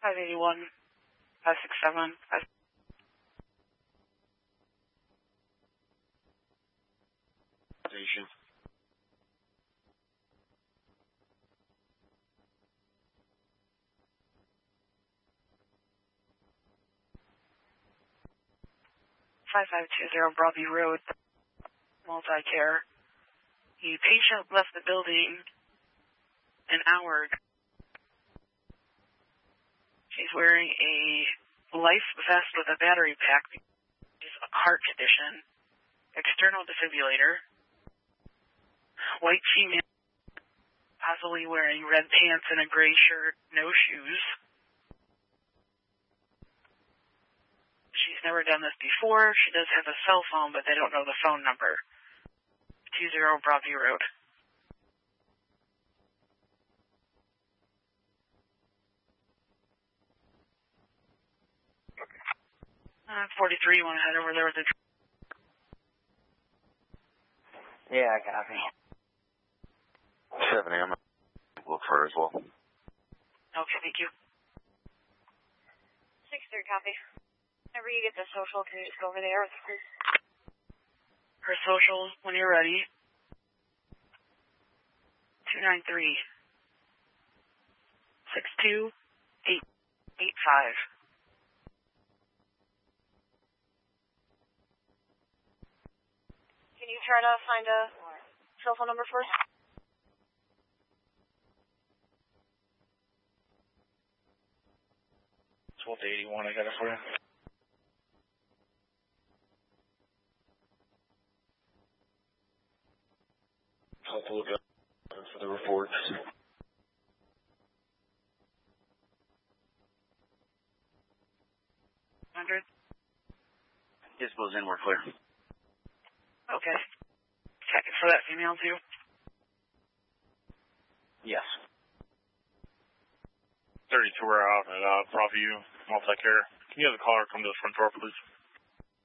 581, 567, 5... Station. Broadview Road, multi-care. The patient left the building an hour ago. She's wearing a life vest with a battery pack. She's a heart condition. External defibrillator. White female, possibly wearing red pants and a gray shirt, no shoes. She's never done this before. She does have a cell phone, but they don't know the phone number. 20 Broadview Road. 43, you want to head over there with the... Yeah, I copy. 7 a.m. Look for her as well. Okay, thank you. 6-3, copy. Whenever you get the social, can you just go over there with her? Her social, when you're ready. 293 62885. Can you try to find a cell phone number first? It's 81, I got it for you. I'll have to look up for the report. 100? Dispo's in, we're clear. Okay. Checking for that female too? Yes. 32, we're out at Broadview, multi-care. Can you have the caller come to the front door, please?